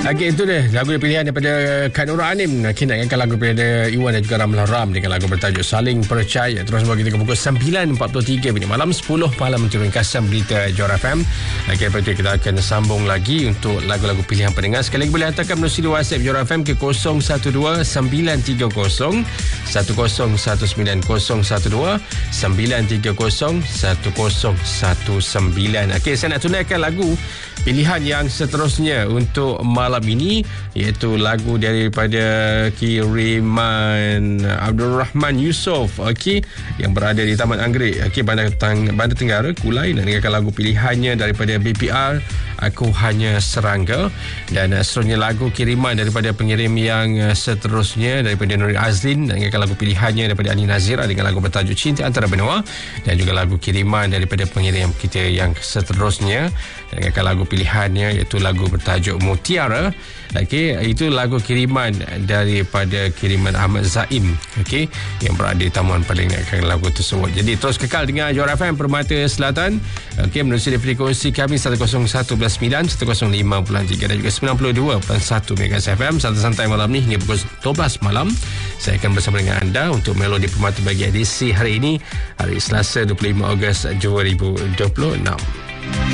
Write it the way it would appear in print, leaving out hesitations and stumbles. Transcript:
Okey, itu dia lagu pilihan daripada Kak Nura Anim. Kita nak ingatkan lagu daripada Iwan dan juga Ramlah Ram dengan lagu bertajuk Saling Percaya. Terus bagi kita ke pukul 9.43 malam 10 malam untuk ringkasan berita Johor FM. Okey, lepas itu kita akan sambung lagi untuk lagu-lagu pilihan pendengar. Sekali lagi boleh hantarkan melalui WhatsApp Johor FM ke 012 930 1019 012 930 1019. Okey, saya nak tunaikan lagu pilihan yang seterusnya untuk malam ini, iaitu lagu daripada kiriman Abdul Rahman Yusof, okey, yang berada di Taman Anggerik, okey, Bandar Tenggara, Kulai. Nak dengarkan lagu pilihannya daripada BPR, Aku Hanya Serangga. Dan seterusnya lagu kiriman daripada pengirim yang seterusnya daripada Nuri Azlin. Nak dengarkan lagu pilihannya daripada Ali Nazira dengan lagu bertajuk Cinta Antara Benua. Dan juga lagu kiriman daripada pengirim kita yang seterusnya, nak dengarkan lagu pilihannya iaitu lagu bertajuk Mutiara. Okey, itu lagu kiriman daripada kiriman Ahmad Zaim, okey, yang berada di Taman Paling Naikkan lagu tersebut. Jadi terus kekal dengan Johor FM Permata Selatan, okey, menerusi frekuensi kami 101.9, 105.3 dan juga 92.1 MHz FM. Santai-santai malam ni hingga pukul 12 malam. Saya akan bersama dengan anda untuk Melodi Permata bagi edisi hari ini, hari Selasa 25 Ogos 2026.